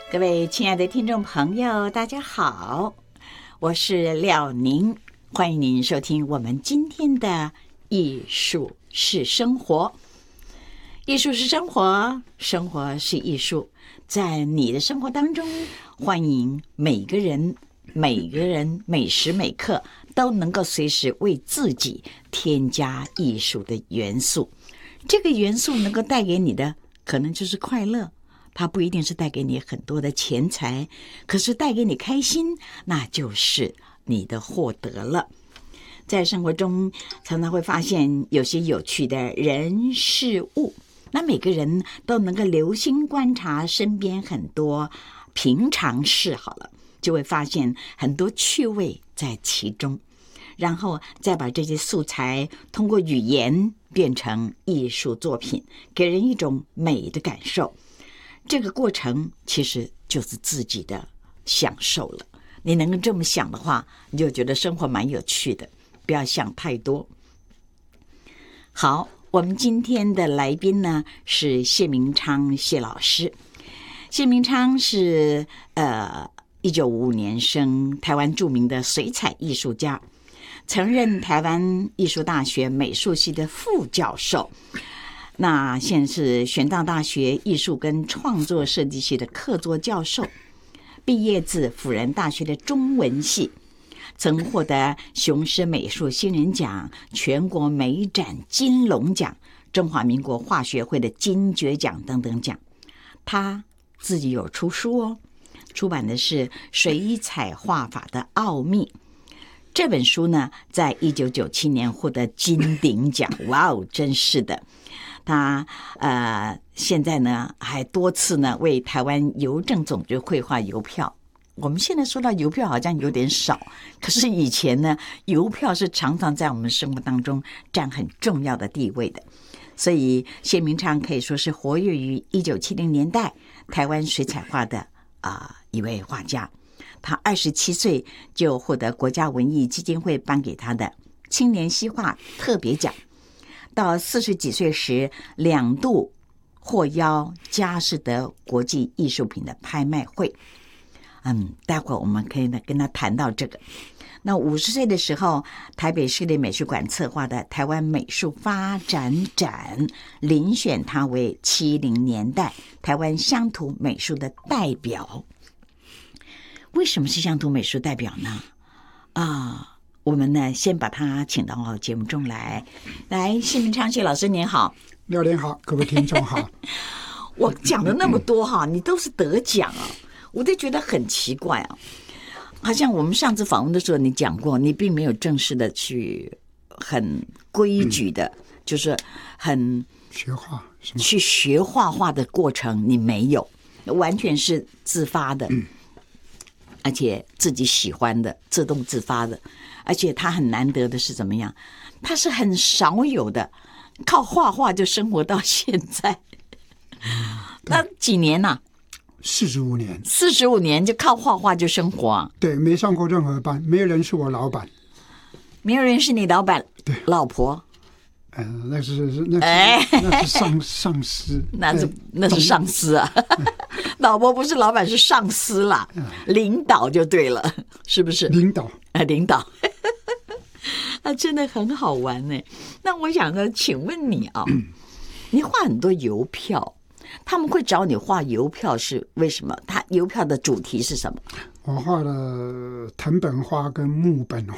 各位亲爱的听众朋友，大家好，我是廖宁，欢迎您收听我们今天的艺术是生活。艺术是生活，生活是艺术，在你的生活当中，欢迎每个人每时每刻都能够随时为自己添加艺术的元素。这个元素能够带给你的可能就是快乐，它不一定是带给你很多的钱财，可是带给你开心，那就是你的获得了。在生活中常常会发现有些有趣的人事物，那每个人都能够留心观察身边很多平常事，好了，就会发现很多趣味在其中，然后再把这些素材通过语言变成艺术作品，给人一种美的感受。这个过程其实就是自己的享受了。你能够这么想的话，你就觉得生活蛮有趣的，不要想太多。好，我们今天的来宾呢是谢明昌谢老师。谢明昌是1955年生，台湾著名的水彩艺术家，曾任台湾艺术大学美术系的副教授。那现在是玄奘大学艺术跟创作设计系的客座教授，毕业自辅仁大学的中文系，曾获得雄狮美术新人奖、全国美展金龙奖、中华民国画学会的金爵奖等等奖。他自己有出书哦，出版的是《水彩画法的奥秘》。这本书呢，在1997年获得金鼎奖，哇哦，真是的！他现在呢还多次呢为台湾邮政总局绘画邮票。我们现在说到邮票好像有点少，可是以前呢，邮票是常常在我们生活当中占很重要的地位的。所以谢明昌可以说是活跃于1970年代台湾水彩画的一位画家。他27岁就获得国家文艺基金会颁给他的青年西画特别奖，到40几岁时2度获邀佳士得国际艺术品的拍卖会。待会儿我们可以跟他谈到这个。那50岁的时候，台北市立美术馆策划的台湾美术发展展遴选他为70年代台湾乡土美术的代表。为什么是乡土美术代表呢？我们呢先把他请到节目中来。来，谢明昌谢老师您好。 廖您好，各位听众好。 我讲了那么多哈，你都是得奖啊，我都觉得很奇怪啊。好像我们上次访问的时候你讲过，你并没有正式的去很规矩的，就是很学画去学画画的过程，你没有，完全是自发的。而且自己喜欢的，自动自发的，而且他很难得的是怎么样？他是很少有的，靠画画就生活到现在。那几年呢 ？45年。 45年就靠画画就生活啊？ 对，没上过任何班，没有人是我老板。 没有人是你老板？ 对， 老婆。 那是上司， 那是上司啊。老婆不是老板，是上司啦，领导就对了，是不是？ 领导真的很好玩呢。那我想呢，请问你啊，你画很多邮票，他们会找你画邮票是为什么？他邮票的主题是什么？ 我画了藤本花跟木本